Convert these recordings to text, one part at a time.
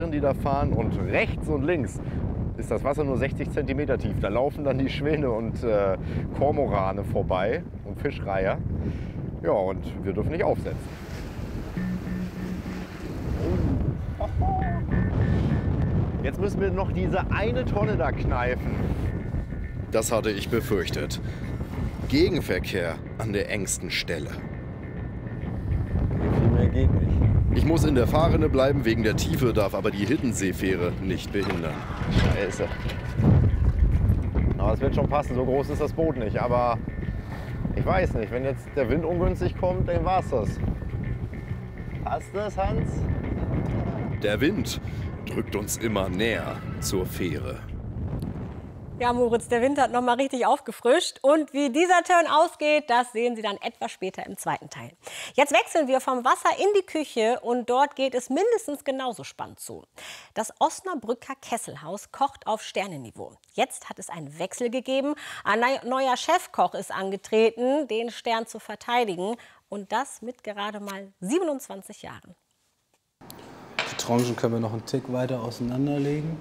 die da fahren, und rechts und links ist das Wasser nur 60 cm tief. Da laufen dann die Schwäne und Kormorane vorbei und Fischreiher. Ja, und wir dürfen nicht aufsetzen. Jetzt müssen wir noch diese eine Tonne da kneifen. Das hatte ich befürchtet. Gegenverkehr an der engsten Stelle. Viel mehr geht nicht. Ich muss in der Fahrrinne bleiben, wegen der Tiefe, darf aber die Hittenseefähre nicht behindern. Scheiße. Aber es wird schon passen, so groß ist das Boot nicht. Aber ich weiß nicht, wenn jetzt der Wind ungünstig kommt, dann war's das. Passt das, Hans? Der Wind drückt uns immer näher zur Fähre. Ja, Moritz, der Wind hat noch mal richtig aufgefrischt. Und wie dieser Turn ausgeht, das sehen Sie dann etwas später im zweiten Teil. Jetzt wechseln wir vom Wasser in die Küche und dort geht es mindestens genauso spannend zu. Das Osnabrücker Kesselhaus kocht auf Sternenniveau. Jetzt hat es einen Wechsel gegeben. Ein neuer Chefkoch ist angetreten, den Stern zu verteidigen. Und das mit gerade mal 27 Jahren. Die Tranchen können wir noch einen Tick weiter auseinanderlegen.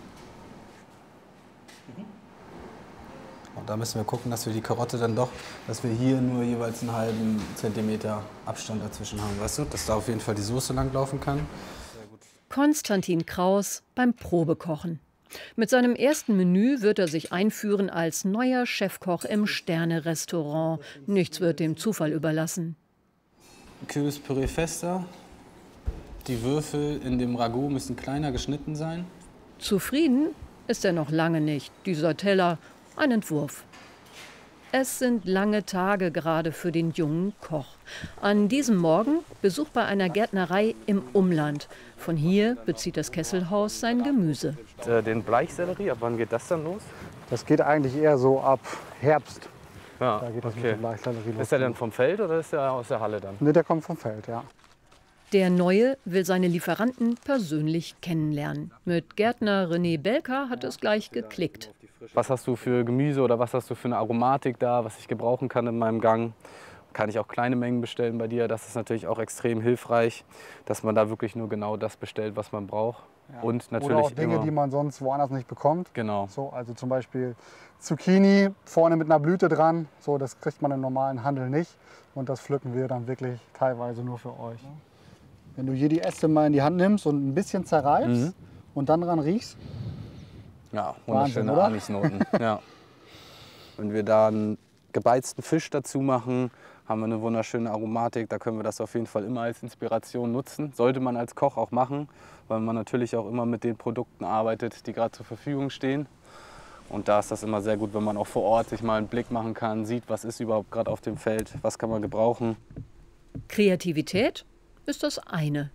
Und da müssen wir gucken, dass wir die Karotte dann doch, dass wir hier nur jeweils einen halben Zentimeter Abstand dazwischen haben, weißt du? Dass da auf jeden Fall die Soße langlaufen kann. Konstantin Kraus beim Probekochen. Mit seinem ersten Menü wird er sich einführen als neuer Chefkoch im Sterne-Restaurant. Nichts wird dem Zufall überlassen. Kürbispüree fester. Die Würfel in dem Ragout müssen kleiner geschnitten sein. Zufrieden ist er noch lange nicht. Dieser Teller, ein Entwurf. Es sind lange Tage gerade für den jungen Koch. An diesem Morgen Besuch bei einer Gärtnerei im Umland. Von hier bezieht das Kesselhaus sein Gemüse. Den Bleichsellerie, ab wann geht das dann los? Das geht eigentlich eher so ab Herbst. Ja, Da geht das mit okay. dem Bleichsellerie los. Ist der denn vom Feld oder ist der aus der Halle dann? Ne, der kommt vom Feld, ja. Der Neue will seine Lieferanten persönlich kennenlernen. Mit Gärtner René Belka hat es gleich geklickt. Was hast du für Gemüse oder was hast du für eine Aromatik da, was ich gebrauchen kann in meinem Gang? Kann ich auch kleine Mengen bestellen bei dir? Das ist natürlich auch extrem hilfreich, dass man da wirklich nur genau das bestellt, was man braucht. Ja. Und natürlich Oder auch Dinge, immer, die man sonst woanders nicht bekommt. Genau. So, also zum Beispiel Zucchini vorne mit einer Blüte dran. So, das kriegt man im normalen Handel nicht. Und das pflücken wir dann wirklich teilweise nur für euch. Wenn du hier die Äste mal in die Hand nimmst und ein bisschen zerreibst und dann dran riechst. Ja, wunderschöne Wahnsinn, oder? Anisnoten. Ja. Wenn wir da einen gebeizten Fisch dazu machen, haben wir eine wunderschöne Aromatik. Da können wir das auf jeden Fall immer als Inspiration nutzen. Sollte man als Koch auch machen, weil man natürlich auch immer mit den Produkten arbeitet, die gerade zur Verfügung stehen. Und da ist das immer sehr gut, wenn man auch vor Ort sich mal einen Blick machen kann, sieht, was ist überhaupt gerade auf dem Feld, was kann man gebrauchen. Kreativität ist das eine.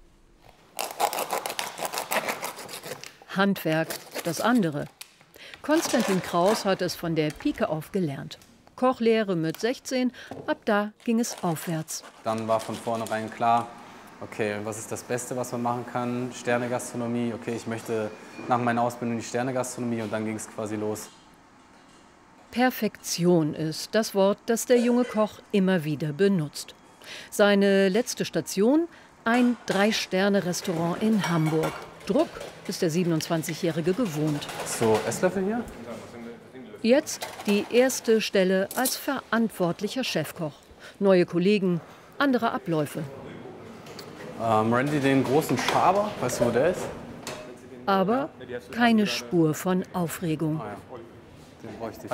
Handwerk das andere. Konstantin Kraus hat es von der Pike auf gelernt. Kochlehre mit 16, ab da ging es aufwärts. Dann war von vornherein klar, okay, was ist das Beste, was man machen kann? Sternegastronomie, okay, ich möchte nach meiner Ausbildung die Sternegastronomie und dann ging es quasi los. Perfektion ist das Wort, das der junge Koch immer wieder benutzt. Seine letzte Station, ein 3-Sterne-Restaurant in Hamburg. Druck ist der 27-Jährige gewohnt. So, Esslöffel hier? Jetzt die erste Stelle als verantwortlicher Chefkoch. Neue Kollegen, andere Abläufe. Randy, den großen Schaber, weißt du, wo der ist? Aber keine Spur von Aufregung. Den bräuchte ich.